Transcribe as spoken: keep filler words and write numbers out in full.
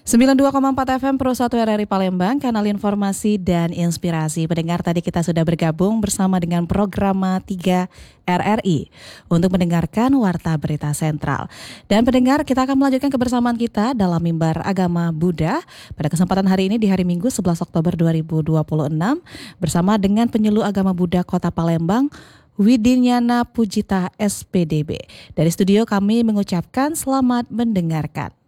sembilan puluh dua koma empat F M Pro satu R R I Palembang, kanal informasi dan inspirasi. Pendengar, tadi kita sudah bergabung bersama dengan Programa tiga R R I untuk mendengarkan Warta Berita Sentral. Dan pendengar, kita akan melanjutkan kebersamaan kita dalam Mimbar Agama Buddha pada kesempatan hari ini di hari Minggu sebelas Oktober dua ribu dua puluh enam bersama dengan Penyuluh Agama Buddha Kota Palembang, Widinyana Pujita S P D B. Dari studio kami mengucapkan selamat mendengarkan.